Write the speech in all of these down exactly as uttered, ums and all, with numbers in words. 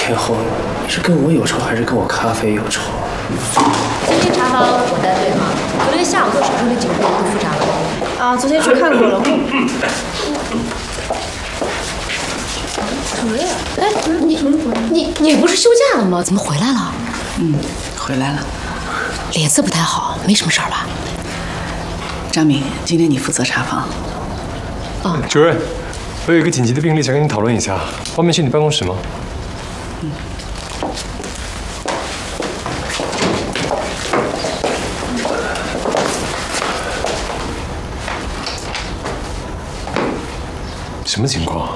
天后，你是跟我有仇还是跟我咖啡有仇？ 今天查房我带队吗？昨天下午做手术的警卫都复查了。 啊，昨天去看过了。 主任，哎，你你你不是休假了吗？怎么回来了？ 嗯，回来了。 脸色不太好，没什么事儿吧？ 张敏，今天你负责查房。 哦， 主任，我有一个紧急的病例想跟你讨论一下，外面是你办公室吗？ 嗯。 什么情况？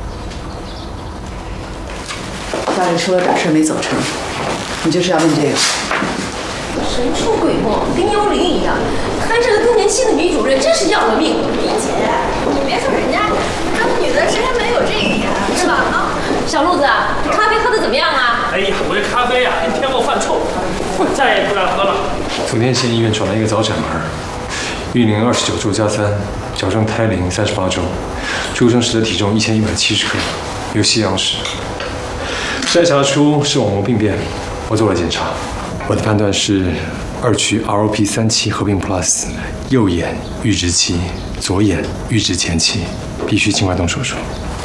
家里出了点事没走成，你就是要问这个。 神出鬼没，跟幽灵一样，看这个更年期的女主任真是要了命。 李姐，你别说人家，咱们女的谁还没有这一天，是吧？啊， 小路子，咖啡喝的怎么样啊？ 哎呀，我这咖啡啊，一天后犯臭，再也不敢喝了。 昨天县医院传来一个早产儿，育龄二十九周加三，矫正胎龄三十八周，出生时的体重一千一百七十克，有西洋史。筛查出视网膜病变，我做了检查，我的判断是二区 R O P 三期合并 Plus， 右眼阈值期，左眼阈值前期，必须尽快动手术。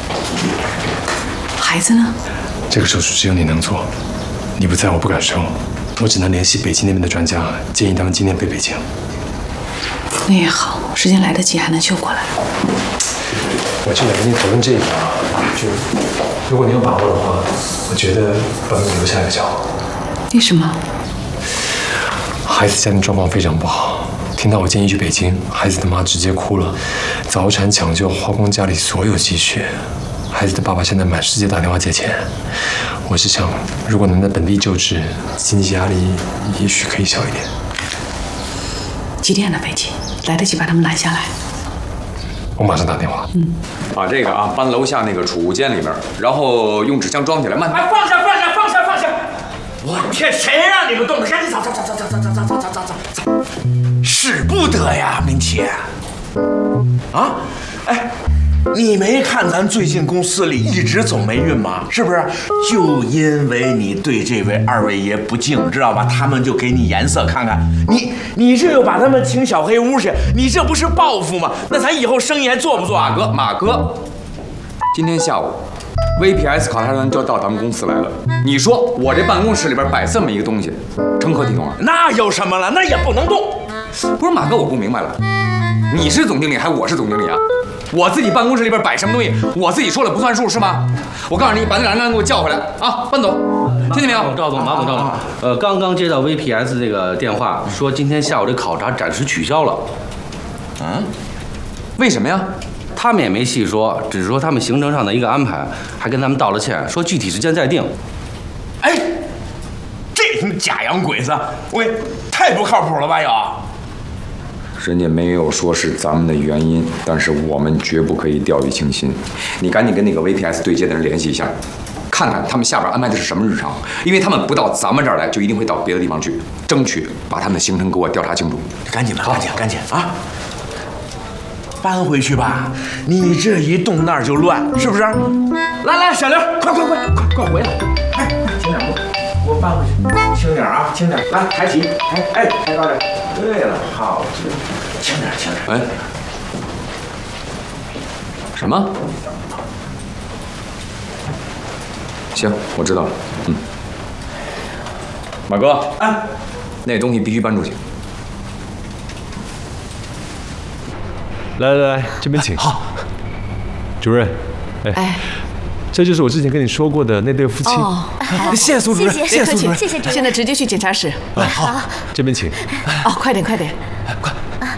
孩子呢？ 这个手术只有你能做，你不在我不敢收，我只能联系北京那边的专家，建议他们今天飞北京。 那也好，时间来得及还能救过来。 我就来跟你讨论这个，就如果你有把握的话，我觉得把你留下来比较好。 为什么？ 孩子家庭状况非常不好，听到我建议去北京，孩子的妈直接哭了，早产抢救花光家里所有积蓄，孩子的爸爸现在满世界打电话借钱。我是想，如果能在本地救治，经济压力也许可以小一点。 几点的飞机？来得及把他们拦下来？ 我马上打电话。 嗯， 把这个啊搬楼下那个储物间里面，然后用纸箱装起来，慢。 哎，放下，放下，放下，放下！我天，谁让你们动的？赶紧走，走，走，走，走，走，走，走，走，走，走！使不得呀，明启。啊，哎。你没看咱最近公司里一直走霉运吗？是不是？就因为你对这位二位爷不敬，知道吧？他们就给你颜色看看。你你这又把他们请小黑屋去，你这不是报复吗？那咱以后生意还做不做啊？ 马哥，马哥，今天下午 V P S 考察团就要到咱们公司来了。你说我这办公室里边摆这么一个东西，成何体统啊？ 那有什么了？那也不能动。 不是马哥，我不明白了，你是总经理还是我是总经理啊？我自己办公室里边摆什么东西，我自己说了不算数是吗？我告诉你，把那两个人给我叫回来啊！班总，听见没有？ 赵总，马总，赵总，呃，刚刚接到 V P S 这个电话，说今天下午这考察暂时取消了。 嗯？为什么呀？ 他们也没细说，只是说他们行程上的一个安排，还跟咱们道了歉，说具体时间再定。 哎，这他妈假洋鬼子，喂，太不靠谱了吧？有。 人家没有说是咱们的原因，但是我们绝不可以掉以轻心。你赶紧跟那个 V P S 对接的人联系一下，看看他们下边安排的是什么日常，因为他们不到咱们这儿来，就一定会到别的地方去，争取把他们的行程给我调查清楚。 赶紧吧，赶紧，赶紧啊！搬回去吧，你这一动那儿就乱，是不是？来来，小刘，快快快快快回来！哎，轻点步，我搬回去，轻点啊，轻点，来抬起，抬，哎，抬高点。对了，好，轻点，轻点。 哎，什么？行，我知道了。嗯，马哥， 哎， 那东西必须搬出去。 来来来，这边请。 好， 主任，哎， 哎， 这就是我之前跟你说过的那对夫妻。 哦， 谢谢苏主任， 谢谢谢苏主任， 谢谢主任。 现在直接去检查室。 好，这边请。 哦，快点，快点， 快！